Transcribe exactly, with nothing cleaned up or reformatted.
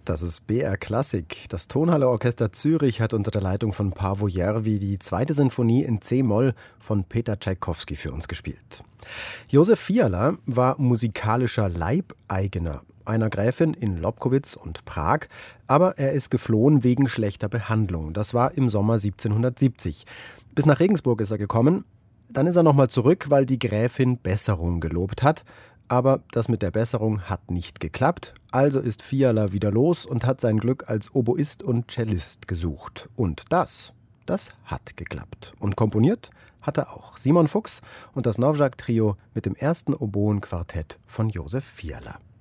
Das ist B R Klassik. Das Tonhalle Orchester Zürich hat unter der Leitung von Paavo Järvi die zweite Sinfonie in C-Moll von Peter Tschaikowski für uns gespielt. Josef Fiala war musikalischer Leibeigener einer Gräfin in Lobkowitz und Prag, aber er ist geflohen wegen schlechter Behandlung. Das war im Sommer siebzehnhundertsiebzig. Bis nach Regensburg ist er gekommen. Dann ist er nochmal zurück, weil die Gräfin Besserung gelobt hat. Aber das mit der Besserung hat nicht geklappt, also ist Fiala wieder los und hat sein Glück als Oboist und Cellist gesucht. Und das, das hat geklappt. Und komponiert hat er auch Simon Fuchs und das Novjak-Trio mit dem ersten Oboen-Quartett von Josef Fiala.